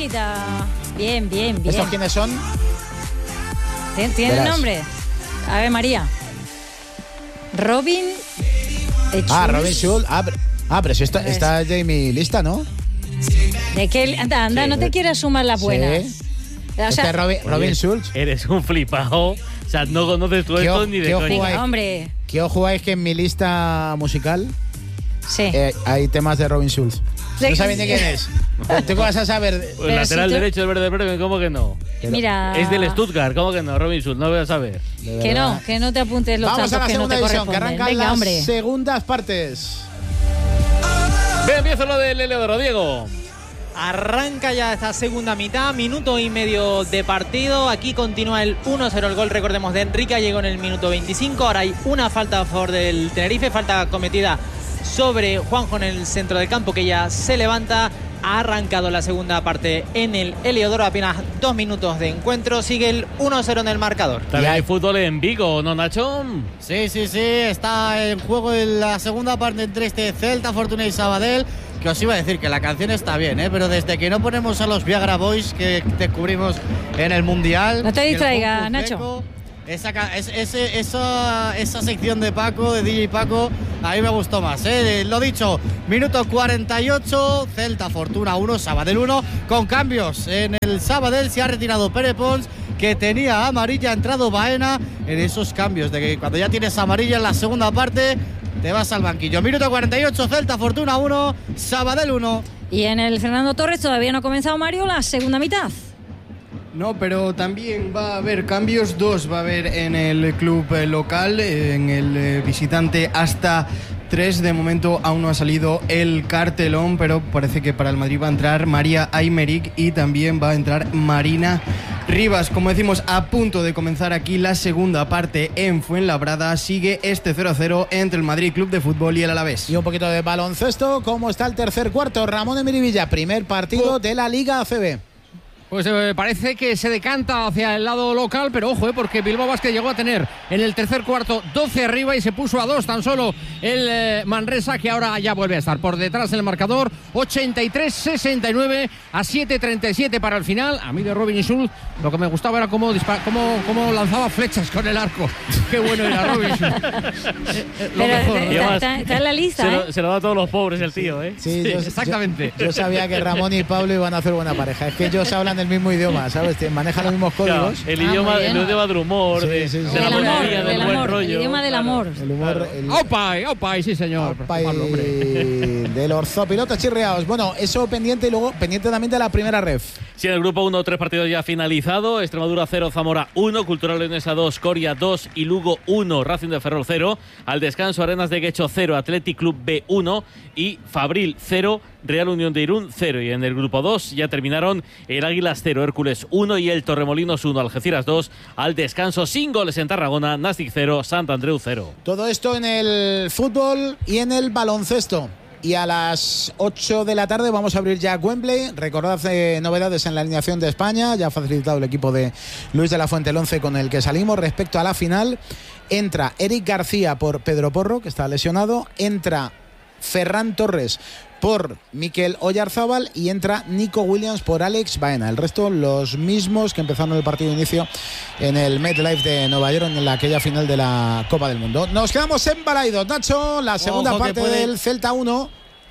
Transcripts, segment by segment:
Chiquita. Bien. ¿Estos quiénes son? ¿Tiene nombre? A ver, María. Robin Schulz. Robin Schulz. Pero si está Jamie lista, ¿no? ¿De qué? Anda, sí, no te quieras sumar las buenas. Sí. O sea, Robin Schulz. Eres un flipado. O sea, no conoces tú esto ni de coña. Hombre. ¿Qué os jugáis que en mi lista musical hay temas de Robin Schulz? Sí. ¿No sabéis ni quién es? ¿Tú qué vas a saber? Pues lateral derecho del Werder Bremen, ¿cómo que no? Mira. Es del Stuttgart, ¿cómo que no? Robin Schulz, no voy a saber. Que no te apuntes los tantos que no te corresponden. Vamos a la segunda división, que arrancan las segundas partes. Ve, empieza lo del Heliodoro, Diego. Arranca ya esta segunda mitad, minuto y medio de partido. Aquí continúa el 1-0, el gol, recordemos, de Enrique, llegó en el minuto 25. Ahora hay una falta a favor del Tenerife, falta cometida sobre Juanjo en el centro del campo, que ya se levanta. Ha arrancado la segunda parte en el Heliodoro, apenas 2 minutos de encuentro. Sigue el 1-0 en el marcador. También hay fútbol en Vigo, ¿no, Nacho? Sí. Está en juego en la segunda parte entre este Celta, Fortuna y Sabadell. Que os iba a decir que la canción está bien, pero desde que no ponemos a los Viagra Boys que descubrimos en el Mundial. No te distraigas, Nacho. Esa sección de Paco, de DJ Paco, a mí me gustó más. Lo dicho, minuto 48, Celta Fortuna 1, Sabadell 1, con cambios. En el Sabadell se ha retirado Pere Pons, que tenía amarilla, ha entrado Baena. En esos cambios de que cuando ya tienes amarilla en la segunda parte, te vas al banquillo. Minuto 48, Celta Fortuna 1, Sabadell 1. Y en el Fernando Torres todavía no ha comenzado, Mario, la segunda mitad. No, pero también va a haber cambios, 2 va a haber en el club local, en el visitante hasta 3. De momento aún no ha salido el cartelón, pero parece que para el Madrid va a entrar María Aymeric y también va a entrar Marina Rivas. Como decimos, a punto de comenzar aquí la segunda parte en Fuenlabrada. Sigue este 0-0 entre el Madrid Club de Fútbol y el Alavés. Y un poquito de baloncesto. ¿Cómo está el tercer cuarto? Ramón de Miribilla, primer partido de la Liga ACB. Pues parece que se decanta hacia el lado local, pero ojo, porque Bilbao Basket llegó a tener en el tercer cuarto 12 arriba y se puso a 2 tan solo el Manresa, que ahora ya vuelve a estar por detrás del marcador. 83-69 a 7-37 para el final. A mí de Robin Schulz lo que me gustaba era cómo lanzaba flechas con el arco. Qué bueno era Robin Schulz. Lo mejor. Está en la lista, se lo da a todos los pobres el tío, ¿eh? Sí, exactamente. Yo sabía que Ramón y Pablo iban a hacer buena pareja. Es que ellos hablan el mismo idioma, ¿sabes? Manejan los mismos códigos. El idioma del humor, de la monotonía, del buen rollo. El idioma del amor. El humor. Opay, sí señor. Opay del Orzopilotos chirriados. Bueno, eso pendiente, y luego pendiente también de la primera ref. Sí, en el grupo 1, 3 partidos ya finalizado. Extremadura 0, Zamora 1, Cultural Leonesa 2, Coria 2 y Lugo 1, Racing de Ferrol 0. Al descanso, Arenas de Guecho 0, Athletic Club B 1 y Fabril 0, Real Unión de Irún 0. Y en el grupo 2 ya terminaron el Águilas 0, Hércules 1 y el Torremolinos 1, Algeciras 2. Al descanso, sin goles en Tarragona, Nàstic 0, Sant Andreu 0. Todo esto en el fútbol y en el baloncesto. Y a las 8 de la tarde vamos a abrir ya Wembley. Recordad novedades en la alineación de España. Ya ha facilitado el equipo de Luis de la Fuente el 11 con el que salimos. Respecto a la final, entra Eric García por Pedro Porro, que está lesionado. Entra Ferran Torres por Mikel Oyarzábal y entra Nico Williams por Alex Baena. El resto los mismos que empezaron el partido de inicio en el MetLife de Nueva York en aquella final de la Copa del Mundo. Nos quedamos en Balaidos, Nacho, la segunda parte del Celta 1,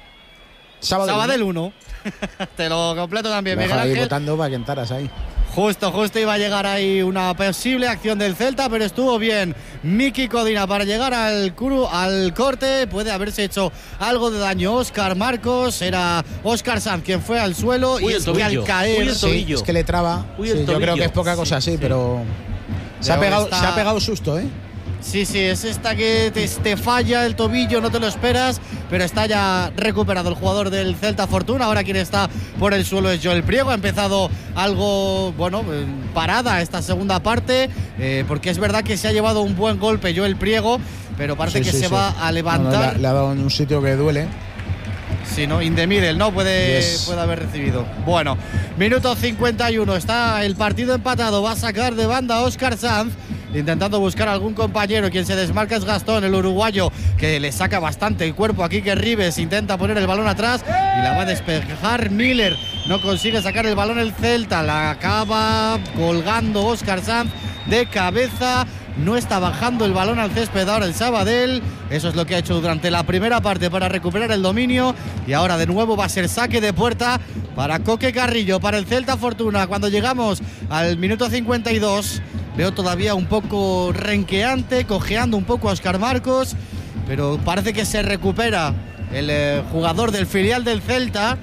Sabadell 1. Te lo completo también, Miguel Ángel. Votando para que entraras ahí. Justo iba a llegar ahí una posible acción del Celta, pero estuvo bien Miki Codina para llegar al corte. Puede haberse hecho algo de daño Óscar Marcos. Era Óscar Sanz quien fue al suelo y es que al caer es que le traba. Yo creo que es poca cosa así, pero se ha pegado susto, ¿eh? Sí, es esta que te falla el tobillo, no te lo esperas, pero está ya recuperado el jugador del Celta Fortuna. Ahora quien está por el suelo es Joel Priego. Ha empezado algo, parada esta segunda parte, porque es verdad que se ha llevado un buen golpe Joel Priego, pero parece que se va a levantar. Le ha dado en un sitio que duele. Sí, ¿no? In the middle, ¿no? Puede haber recibido. Bueno, minuto 51, está el partido empatado. Va a sacar de banda Óscar Sanz, intentando buscar algún compañero. Quien se desmarca es Gastón, el uruguayo, que le saca bastante el cuerpo aquí, que Ribes intenta poner el balón atrás y la va a despejar Miller. no consigue sacar el balón el Celta, la acaba colgando Óscar Sanz de cabeza. No está bajando el balón al césped ahora el Sabadell. Eso es lo que ha hecho durante la primera parte para recuperar el dominio. Y ahora de nuevo va a ser saque de puerta para Coque Carrillo, para el Celta Fortuna. Cuando llegamos al minuto 52, veo todavía un poco renqueante, cojeando un poco a Óscar Marcos, pero parece que se recupera el jugador del filial del Celta.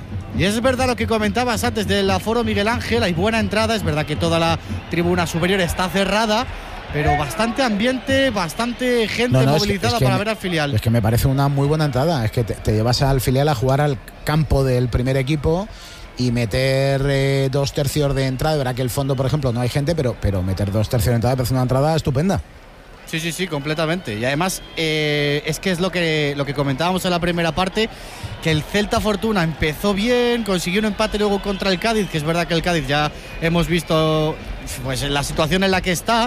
Y es verdad lo que comentabas antes del aforo, Miguel Ángel, hay buena entrada, es verdad que toda la tribuna superior está cerrada, pero bastante ambiente, bastante gente movilizada para ver al filial. Es que me parece una muy buena entrada, es que te llevas al filial a jugar al campo del primer equipo y meter 2/3 de entrada. Verá que el fondo, por ejemplo, no hay gente, pero meter 2/3 de entrada parece una entrada estupenda. Sí, completamente. Y además es que es lo que comentábamos en la primera parte, que el Celta Fortuna empezó bien, consiguió un empate luego contra el Cádiz, que es verdad que el Cádiz ya hemos visto pues en la situación en la que está.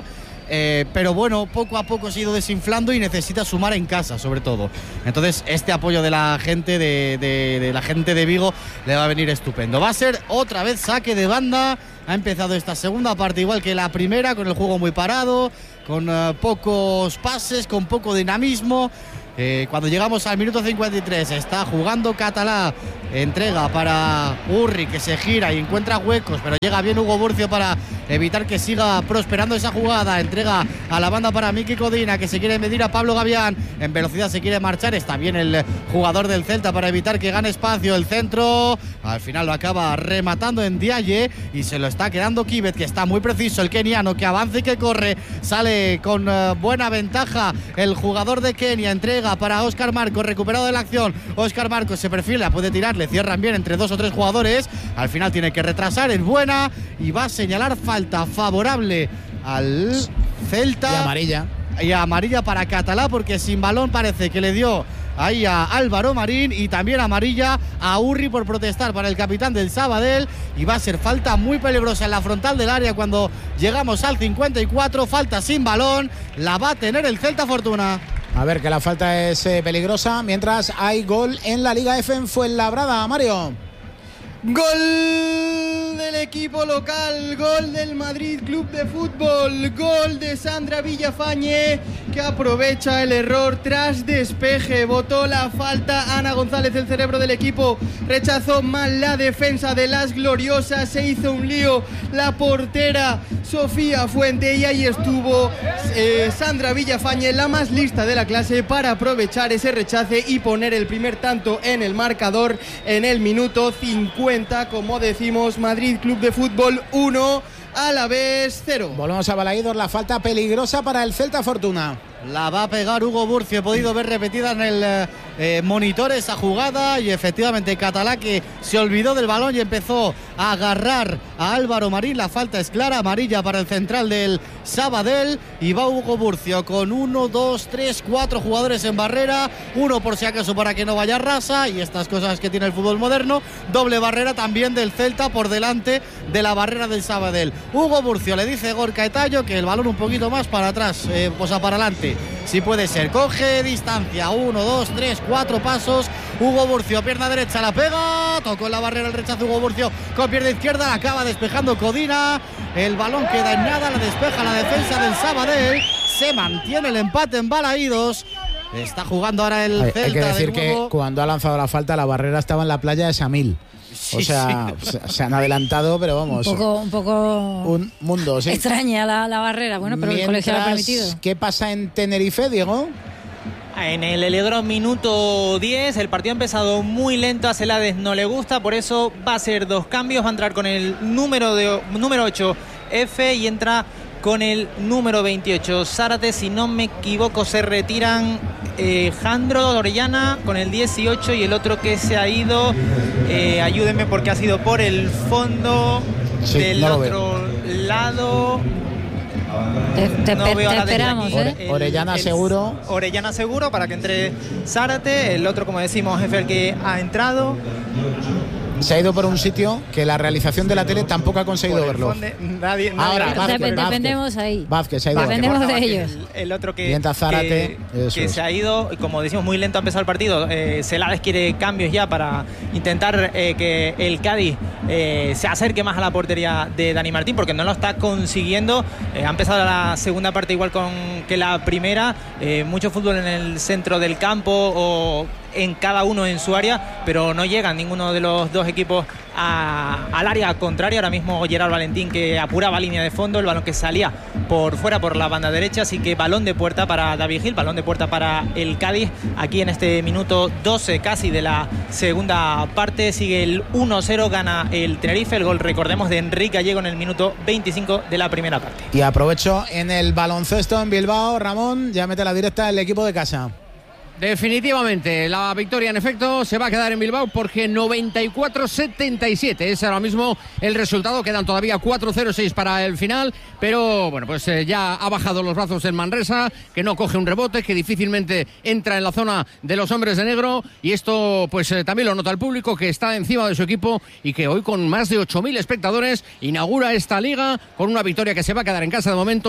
Pero bueno, poco a poco se ha ido desinflando y necesita sumar en casa, sobre todo. Entonces este apoyo de la gente de la gente de Vigo le va a venir estupendo. Va a ser otra vez saque de banda. Ha empezado esta segunda parte igual que la primera, con el juego muy parado, con pocos pases, con poco dinamismo. Cuando llegamos al minuto 53 está jugando Catalá, entrega para Urri, que se gira y encuentra huecos, pero llega bien Hugo Burcio para evitar que siga prosperando esa jugada. Entrega a la banda para Miki Codina, que se quiere medir a Pablo Gavián, en velocidad se quiere marchar, está bien el jugador del Celta para evitar que gane espacio. El centro al final lo acaba rematando en Diaye y se lo está quedando Kibet, que está muy preciso, el keniano, que avanza y que corre, sale con buena ventaja el jugador de Kenia. Entrega para Óscar Marcos, recuperado de la acción. Óscar Marcos se perfila, puede tirar, le cierran bien entre 2 o 3 jugadores. Al final tiene que retrasar, es buena y va a señalar falta favorable al Celta. Y amarilla para Catalá, porque sin balón parece que le dio ahí a Álvaro Marín, y también amarilla a Urri por protestar para el capitán del Sabadell, y va a ser falta muy peligrosa en la frontal del área cuando llegamos al 54. Falta sin balón, la va a tener el Celta Fortuna. A ver, que la falta es peligrosa, mientras hay gol en la Liga F en Fuenlabrada, Mario. Gol del equipo local, gol del Madrid Club de Fútbol, gol de Sandra Villafañe, que aprovecha el error tras despeje, botó la falta Ana González, el cerebro del equipo, rechazó mal la defensa de las gloriosas, se hizo un lío la portera Sofía Fuente, y ahí estuvo Sandra Villafañe, la más lista de la clase, para aprovechar ese rechace y poner el primer tanto en el marcador en el minuto 50. Como decimos, Madrid Club de Fútbol 1, Alavés 0. Volvemos a Balaídos, la falta peligrosa para el Celta Fortuna. La va a pegar Hugo Burcio. He podido ver repetida en el monitor esa jugada, y efectivamente Catalá, que se olvidó del balón y empezó a agarrar a Álvaro Marín. La falta es clara, amarilla para el central del Sabadell, y va Hugo Burcio con 1, 2, 3, 4 jugadores en barrera, uno por si acaso para que no vaya rasa, y estas cosas que tiene el fútbol moderno. Doble barrera también del Celta por delante de la barrera del Sabadell. Hugo Burcio le dice a Gorka Etayo que el balón un poquito más para atrás, para adelante, si puede ser. Coge distancia, 1, 2, 3, 4 pasos. Hugo Burcio, pierna derecha, la pega, tocó en la barrera, el rechazo Hugo Burcio con pierna izquierda, la acaba despejando Codina. El balón queda en nada, la despeja la defensa del Sabadell. Se mantiene el empate en Balaídos. Está jugando ahora el Celta. Hay que decir que cuando ha lanzado la falta, la barrera estaba en la playa de Samil. O sea, se han adelantado, pero vamos. Un poco un mundo, sí. Extraña la barrera, bueno, pero el colegiado ha permitido. ¿Qué pasa en Tenerife, Diego? En el Heliodrome, minuto 10, el partido ha empezado muy lento, a Celades no le gusta, por eso va a hacer 2 cambios, va a entrar con el número 8 F y entra con el número 28 Zárate. Si no me equivoco, se retiran Jandro Orellana con el 18 y el otro que se ha ido, ayúdenme porque ha sido por el fondo del otro lado. Te esperamos, Orellana seguro. Orellana seguro para que entre Zárate. El otro, como decimos, es el que ha entrado. se ha ido por un sitio que la realización de la tele tampoco ha conseguido verlo. Nadie Ahora, dependemos ahí. Vázquez se ha ido. Dependemos de ellos. El otro que se ha ido, como decimos, muy lento a empezar el partido. Celades quiere cambios ya para intentar que el Cádiz se acerque más a la portería de Dani Martín, porque no lo está consiguiendo. Ha empezado la segunda parte igual que la primera. Mucho fútbol en el centro del campo o en cada uno en su área, pero no llegan ninguno de los dos equipos al área contraria. Ahora mismo Gerard Valentín, que apuraba línea de fondo, el balón que salía por fuera por la banda derecha, así que balón de puerta para David Gil, balón de puerta para el Cádiz, aquí en este minuto 12 casi de la segunda parte. Sigue el 1-0, gana el Tenerife, el gol, recordemos, de Enrique Gallego en el minuto 25 de la primera parte. Y aprovecho en el baloncesto en Bilbao, Ramón, ya mete la directa el equipo de casa. Definitivamente, la victoria en efecto se va a quedar en Bilbao porque 94-77 es ahora mismo el resultado. Quedan todavía 4-0-6 para el final, pero bueno, pues ya ha bajado los brazos en Manresa, que no coge un rebote, que difícilmente entra en la zona de los hombres de negro, y esto pues también lo nota el público, que está encima de su equipo y que hoy, con más de 8.000 espectadores, inaugura esta liga con una victoria que se va a quedar en casa de momento,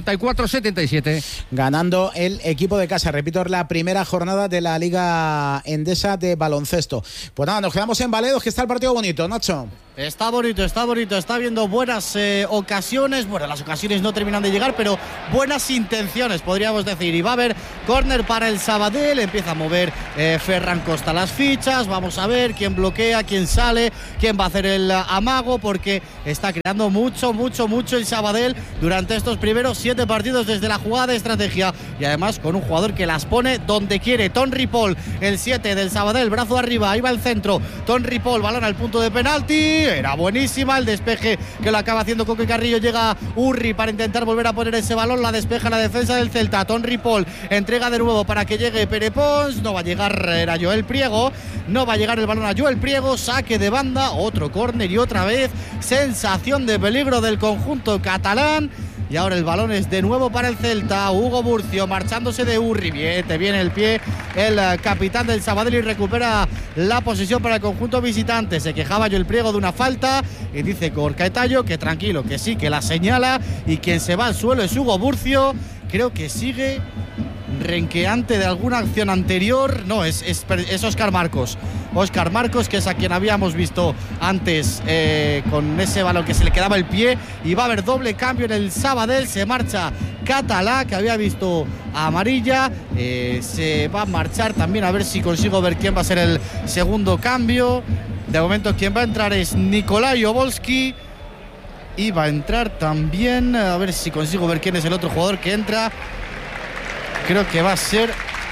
94-77. Ganando el equipo de casa, repito, la primera jornada de la Liga Endesa de baloncesto. Pues nada, nos quedamos en Valedos, que está el partido bonito, Nacho. Está bonito, está viendo buenas ocasiones. Bueno, las ocasiones no terminan de llegar, pero buenas intenciones, podríamos decir. Y va a haber córner para el Sabadell. Empieza a mover Ferran Costa las fichas. Vamos a ver quién bloquea, quién sale, quién va a hacer el amago, porque está creando mucho el Sabadell durante estos primeros 7 partidos desde la jugada de estrategia. Y además con un jugador que las pone donde quiere. Ton Ripoll, el 7 del Sabadell, brazo arriba, ahí va el centro. Ton Ripoll, balón al punto de penalti. Era buenísima el despeje que lo acaba haciendo Coque Carrillo. Llega Urri para intentar volver a poner ese balón. La despeja la defensa del Celta. Ton Ripoll entrega de nuevo para que llegue Pere Pons. No va a llegar, era Joel Priego. No va a llegar el balón a Joel Priego. Saque de banda, otro córner y otra vez sensación de peligro del conjunto catalán. Y ahora el balón es de nuevo para el Celta. Hugo Burcio marchándose de Urri. Te viene el pie el capitán del Sabadell y recupera la posesión para el conjunto visitante. Se quejaba Joel Priego de una falta y dice Corcaetayo que tranquilo, que sí, que la señala, y quien se va al suelo es Hugo Burcio. Creo que sigue renqueante de alguna acción anterior. No, es Óscar Marcos. Óscar Marcos, que es a quien habíamos visto antes con ese balón que se le quedaba el pie. Y va a haber doble cambio en el Sabadell. Se marcha Catalá, que había visto a amarilla. Se va a marchar también, a ver si consigo ver quién va a ser el segundo cambio. De momento quien va a entrar es Nikolai Obolski. Y va a entrar también, a ver si consigo ver quién es el otro jugador que entra. Creo que va a ser,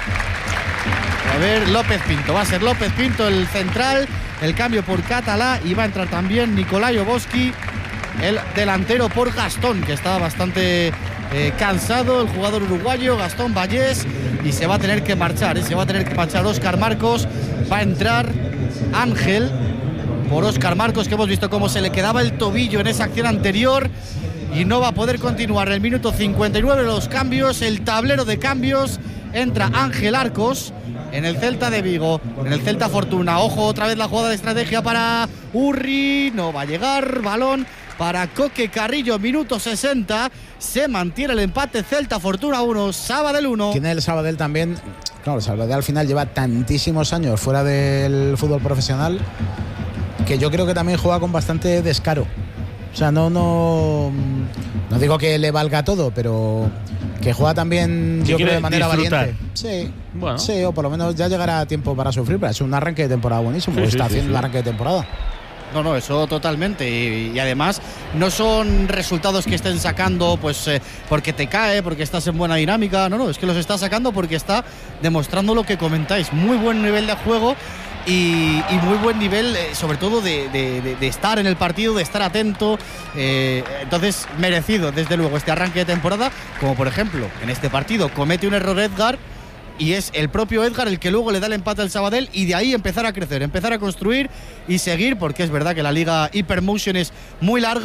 a ver, López Pinto. Va a ser López Pinto el central. El cambio por Catalá. Y va a entrar también Nikolai Obolski, el delantero, por Gastón, que estaba bastante cansado, el jugador uruguayo, Gastón Vallés. Y se va a tener que marchar, se va a tener que marchar Óscar Marcos. Va a entrar Ángel por Óscar Marcos, que hemos visto cómo se le quedaba el tobillo en esa acción anterior y no va a poder continuar. El minuto 59, los cambios, el tablero de cambios. Entra Ángel Arcos en el Celta de Vigo, en el Celta Fortuna. Ojo, otra vez la jugada de estrategia para Urri, no va a llegar. Balón para Coque Carrillo, minuto 60. Se mantiene el empate, Celta Fortuna 1, Sabadell 1. Tiene el Sabadell también. Claro, el Sabadell al final lleva tantísimos años fuera del fútbol profesional que yo creo que también juega con bastante descaro. O sea, no digo que le valga todo, pero que juega también, yo creo, de manera valiente. Sí, bueno. Sí, o por lo menos ya llegará tiempo para sufrir, pero es un arranque de temporada buenísimo. Está haciendo el arranque de temporada. No, eso totalmente. Y además no son resultados que estén sacando pues porque te cae, porque estás en buena dinámica. No, es que los está sacando porque está demostrando lo que comentáis. Muy buen nivel de juego. Y muy buen nivel, sobre todo de estar en el partido, de estar atento. Entonces, merecido, desde luego, este arranque de temporada. Como por ejemplo, en este partido comete un error Edgar, y es el propio Edgar el que luego le da el empate al Sabadell, y de ahí empezar a crecer, empezar a construir y seguir, porque es verdad que la liga Hypermotion es muy larga,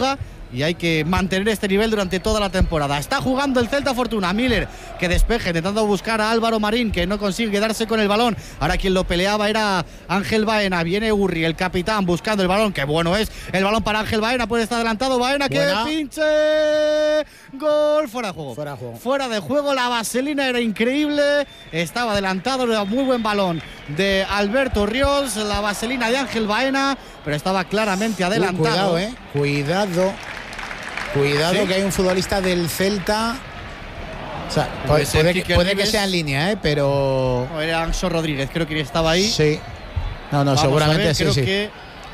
y hay que mantener este nivel durante toda la temporada. Está jugando el Celta Fortuna. Miller que despeje, intentando buscar a Álvaro Marín, que no consigue quedarse con el balón. Ahora quien lo peleaba era Ángel Baena. Viene Urri, el capitán, buscando el balón. Qué bueno es el balón para Ángel Baena. Puede estar adelantado Baena, que pinche. Gol. Fuera de juego. Fuera de juego. La vaselina era increíble. Estaba adelantado. Era muy buen balón de Alberto Ríos. La vaselina de Ángel Baena, pero estaba claramente adelantado. Cuidado, Cuidado, ¿sí? Que hay un futbolista del Celta. O sea, puede que sea en línea, pero. No, era Anxo Rodríguez, creo que estaba ahí. Sí. No, vamos seguramente ver, sí. Creo que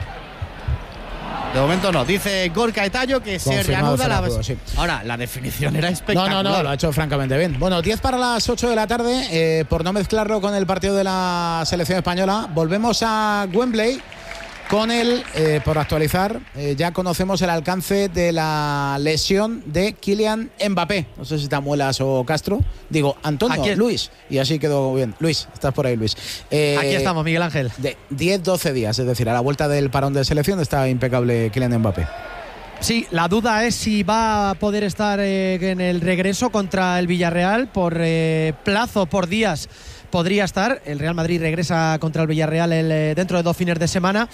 de momento no. Dice Gorka Etayo que se reanuda la. Juego, sí. Ahora, la definición era espectacular. No, lo ha hecho francamente bien. Bueno, 10 para las 8 de la tarde. Por no mezclarlo con el partido de la selección española, volvemos a Wembley. Con él, por actualizar, ya conocemos el alcance de la lesión de Kylian Mbappé. No sé si Tamuelas o Castro. Digo, Antonio, Luis. Y así quedó bien. Luis, estás por ahí, Luis. Aquí estamos, Miguel Ángel. De 10-12 días, es decir, a la vuelta del parón de selección está impecable Kylian Mbappé. Sí, la duda es si va a poder estar en el regreso contra el Villarreal por plazo, por días. Podría estar. El Real Madrid regresa contra el Villarreal dentro de 2 fines de semana.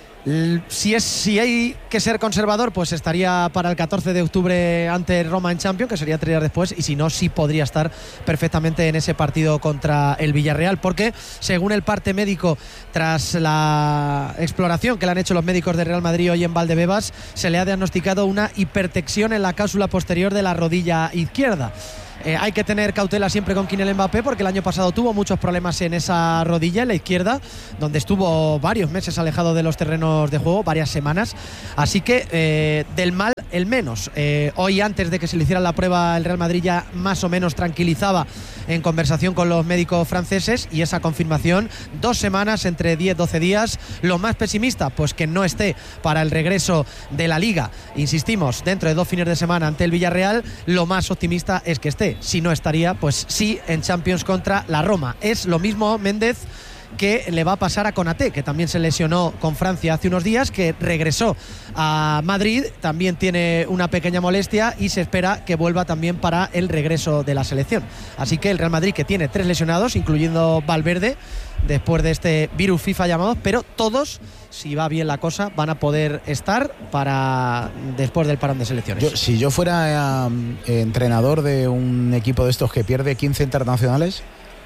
Si hay que ser conservador, pues estaría para el 14 de octubre ante Roma en Champions, que sería 3 días después, y si no, sí podría estar perfectamente en ese partido contra el Villarreal, porque según el parte médico, tras la exploración que le han hecho los médicos de Real Madrid hoy en Valdebebas, se le ha diagnosticado una hipertensión en la cápsula posterior de la rodilla izquierda. Hay que tener cautela siempre con Kylian Mbappé, porque el año pasado tuvo muchos problemas en esa rodilla, en la izquierda, donde estuvo varios meses alejado de los terrenos de juego, varias semanas. Así que del mal el menos. Hoy, antes de que se le hiciera la prueba, el Real Madrid ya más o menos tranquilizaba en conversación con los médicos franceses, y esa confirmación, 2 semanas, entre 10-12 días. Lo más pesimista, pues que no esté para el regreso de la Liga, insistimos, dentro de 2 fines de semana ante el Villarreal. Lo más optimista es que esté. Si no estaría, pues sí, en Champions contra la Roma. Es lo mismo, Méndez, que le va a pasar a Konaté, que también se lesionó con Francia hace unos días, que regresó a Madrid, también tiene una pequeña molestia y se espera que vuelva también para el regreso de la selección. Así que el Real Madrid, que tiene 3 lesionados, incluyendo Valverde, después de este virus FIFA llamado, pero todos, si va bien la cosa, van a poder estar para después del parón de selecciones. Si yo fuera entrenador de un equipo de estos que pierde 15 internacionales,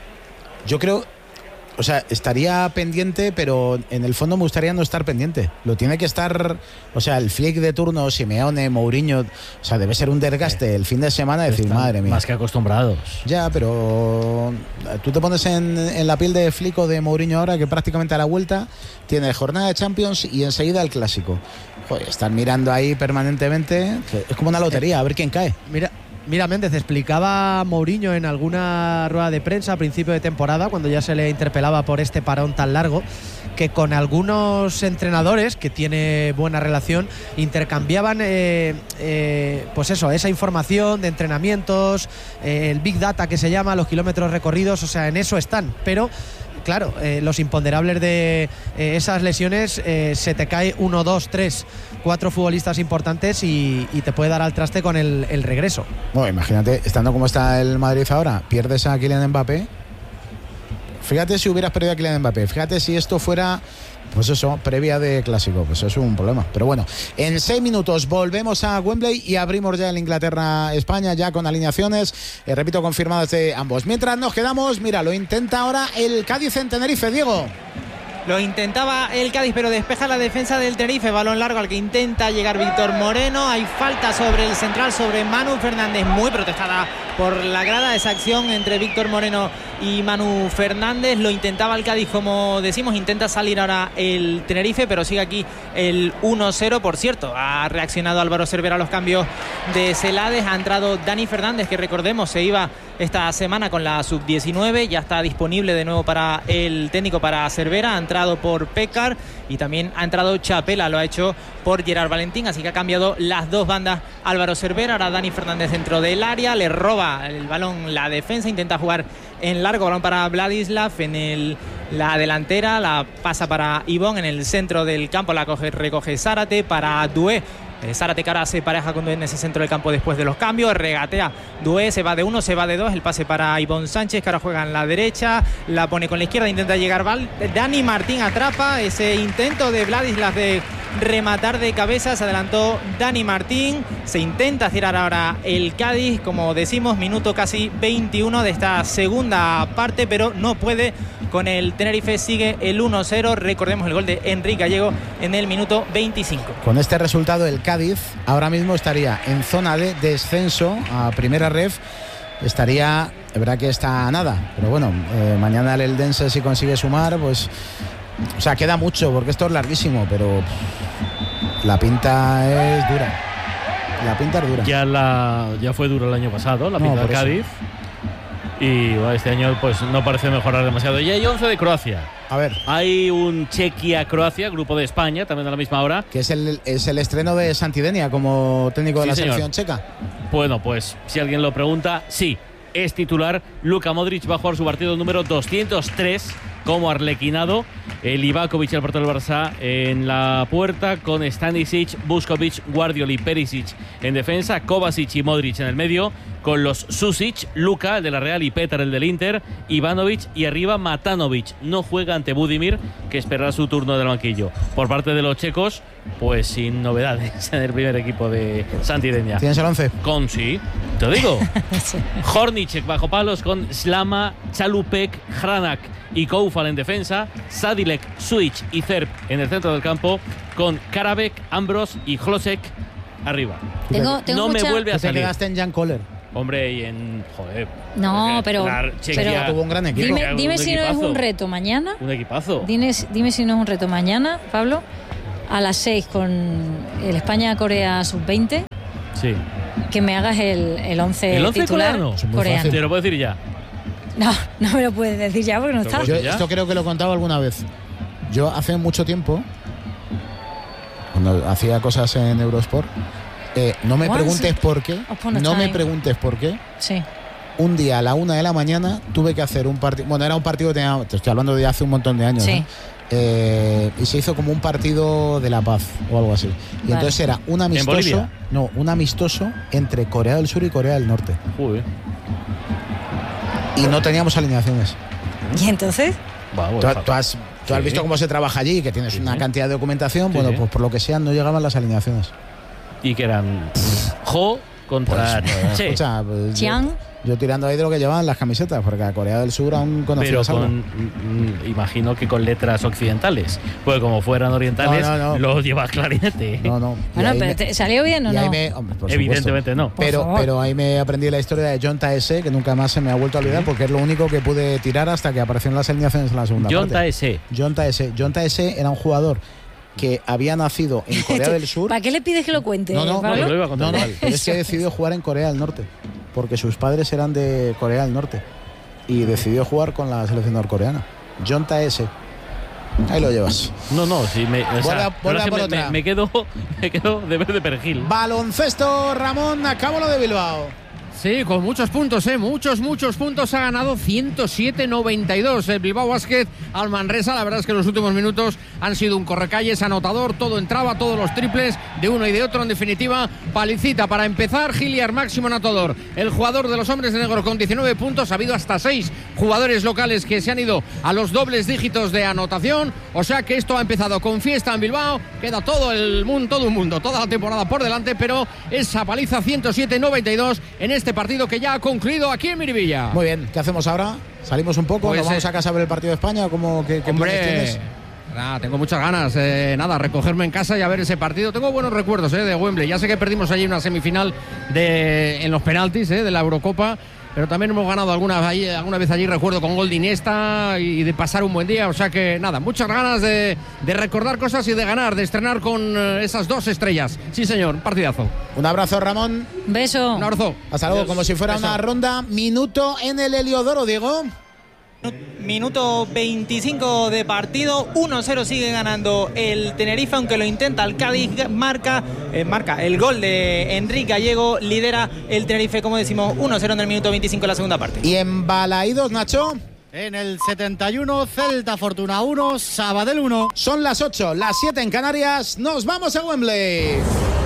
yo creo, o sea, estaría pendiente, pero en el fondo me gustaría no estar pendiente. Lo tiene que estar, o sea, el Flick de turno, Simeone, Mourinho, o sea, debe ser un desgaste el fin de semana, decir, madre mía. Más que acostumbrados. Ya, pero tú te pones en la piel de Flick o de Mourinho ahora, que prácticamente a la vuelta tiene jornada de Champions y enseguida el Clásico. Joder, están mirando ahí permanentemente, es como una lotería, a ver quién cae. Mira, Méndez, explicaba Mourinho en alguna rueda de prensa a principio de temporada, cuando ya se le interpelaba por este parón tan largo, que con algunos entrenadores que tiene buena relación intercambiaban pues eso, esa información de entrenamientos, el Big Data que se llama, los kilómetros recorridos, o sea, en eso están, pero claro, los imponderables de esas lesiones, se te cae 1, 2, 3, 4 futbolistas importantes y te puede dar al traste con el regreso. Bueno, imagínate, estando como está el Madrid ahora, pierdes a Kylian Mbappé. Fíjate si hubieras perdido a Kylian Mbappé, fíjate si esto fuera, pues eso, previa de Clásico, pues eso es un problema. Pero bueno, en 6 minutos volvemos a Wembley y abrimos ya el Inglaterra-España, ya con alineaciones, repito, confirmadas de ambos. Mientras nos quedamos, mira, lo intenta ahora el Cádiz en Tenerife, Diego. Lo intentaba el Cádiz, pero despeja la defensa del Tenerife. Balón largo al que intenta llegar Víctor Moreno. Hay falta sobre el central, sobre Manu Fernández, muy protestada por la grada, esa acción entre Víctor Moreno y Manu Fernández. Lo intentaba el Cádiz, como decimos, intenta salir ahora el Tenerife, pero sigue aquí el 1-0. Por cierto, ha reaccionado Álvaro Cervera a los cambios de Celades. Ha entrado Dani Fernández, que recordemos se iba esta semana con la sub-19, ya está disponible de nuevo para el técnico, para Cervera. Ha entrado por Pécar y también ha entrado Chapela, lo ha hecho por Gerard Valentín, así que ha cambiado las 2 bandas Álvaro Cervera. Ahora Dani Fernández dentro del área, le roba el balón la defensa, intenta jugar en largo, balón para Vladislav en la delantera, la pasa para Ivón en el centro del campo, la recoge Zárate para Doué Zárate, que ahora se pareja con Dué en ese centro del campo después de los cambios. Regatea Dué, se va de 1, se va de 2. El pase para Ivonne Sánchez, que ahora juega en la derecha. La pone con la izquierda, intenta llegar Dani Martín, atrapa ese intento de Vladislas de rematar de cabeza. Se adelantó Dani Martín. Se intenta tirar ahora el Cádiz. Como decimos, minuto casi 21 de esta segunda parte, pero no puede con el Tenerife. Sigue el 1-0. Recordemos el gol de Enrique Gallego en el minuto 25. Con este resultado, el Cádiz ahora mismo estaría en zona de descenso a primera ref. Estaría, es verdad que está a nada, pero bueno, mañana el Eldense, si consigue sumar, pues, o sea, queda mucho porque esto es larguísimo, pero la pinta es dura. La pinta es dura. Ya fue duro el año pasado, la pinta del Cádiz. Y bueno, este año pues no parece mejorar demasiado. Y hay 11 de Croacia. A ver. Hay un Chequia-Croacia, grupo de España, también a la misma hora. Que es el estreno de Santidenia como técnico de la selección checa. Bueno, pues si alguien lo pregunta, sí, es titular. Luka Modric va a jugar su partido número 203 como arlequinado. El Ivakovic, el portero del Barça, en la puerta, con Stanisic, Vuskovic, Guardiola y Perisic en defensa, Kovacic y Modric en el medio, con los Susic, Luka, el de la Real, y Petar, el del Inter, Ivanovic, y arriba Matanovic. No juega ante Budimir, que esperará su turno del banquillo. Por parte de los checos, pues sin novedades en el primer equipo de Santidenia. ¿Tienes el 11? Con sí, te digo. Hornicek bajo palos, con Slama, Chalupek, Hranak y Koufal en defensa, Sadilek, Suic y Cerp en el centro del campo, con Karabek, Ambros y Hlosek arriba. Tengo me vuelve a Te salir. quedaste en Jan Koller. Hombre, y en... Joder. No, pero tuvo un gran equipo. Dime si no es un reto mañana. Un equipazo. Dime si no es un reto mañana, Pablo, a las 6 con el España-Corea sub-20. Sí. Que me hagas el 11 ¿El 11 titular coreano? Te lo puedo decir ya. No me lo puedes decir ya porque no está. Yo esto creo que lo he contado alguna vez. Yo hace mucho tiempo, cuando hacía cosas en Eurosport, no me preguntes por qué. No me preguntes por qué. Sí. Un día a la 1 de la mañana tuve que hacer un partido. Bueno, era un partido que tenía, te estoy hablando de hace un montón de años. Sí. Y se hizo como un partido de la paz o algo así. Y entonces era un amistoso. No, un amistoso entre Corea del Sur y Corea del Norte. Joder. Y no teníamos alineaciones. ¿Y entonces? Tú has visto cómo se trabaja allí, que tienes una cantidad de documentación. Bueno, pues por lo que sea, no llegaban las alineaciones. Y que eran Jo contra Che. Escucha, pues yo tirando ahí de lo que llevaban las camisetas, porque a Corea del Sur aún conocía. Pero imagino que con letras occidentales, pues como fueran orientales, lo llevas clarinete. No. Bueno, pero ¿te salió bien o no? Hombre, evidentemente no. Pero ahí me aprendí la historia de John Taese, que nunca más se me ha vuelto a olvidar, porque es lo único que pude tirar hasta que aparecieron las alineaciones en la segunda parte. John Taese era un jugador que había nacido en Corea del Sur. ¿Para qué le pides que lo cuente? No, es que decidió jugar en Corea del Norte, porque sus padres eran de Corea del Norte y decidió jugar con la selección norcoreana. John Taese. Ahí lo llevas. Sí, me quedo de verde perejil. Baloncesto, Ramón, acabo lo de Bilbao. Sí, con muchos puntos, muchos puntos. Ha ganado 107-92 el Bilbao Basket al Manresa. La verdad es que los últimos minutos han sido un correcalles anotador. Todo entraba, todos los triples de uno y de otro. En definitiva, palicita para empezar. Giliar, máximo anotador, el jugador de los hombres de negro, con 19 puntos. Ha habido hasta 6 jugadores locales que se han ido a los dobles dígitos de anotación. O sea que esto ha empezado con fiesta en Bilbao. Queda todo el mundo, toda la temporada por delante, pero esa paliza 107-92 en este partido que ya ha concluido aquí en Miribilla. Muy bien, ¿qué hacemos ahora? ¿Salimos un poco? Pues ¿Nos vamos a casa a ver el partido de España? ¿Qué planes tienes? Tengo muchas ganas, recogerme en casa y a ver ese partido. Tengo buenos recuerdos de Wembley. Ya sé que perdimos allí una semifinal en los penaltis de la Eurocopa, pero también hemos ganado alguna vez allí, recuerdo, con gol de Iniesta, y de pasar un buen día. O sea que muchas ganas de recordar cosas y de ganar, de estrenar con esas 2 estrellas. Sí, señor, partidazo. Un abrazo, Ramón. Beso. Un abrazo. Hasta luego. Como si fuera una ronda. Minuto en el Heliodoro, Diego. Minuto 25 de partido, 1-0 sigue ganando el Tenerife, aunque lo intenta el Cádiz. Marca el gol de Enrique Gallego, lidera el Tenerife, como decimos, 1-0 en el minuto 25 de la segunda parte. Y en Balaídos, Nacho. En el 71, Celta Fortuna 1, Sabadell 1. Son las 8, las 7 en Canarias. Nos vamos a Wembley.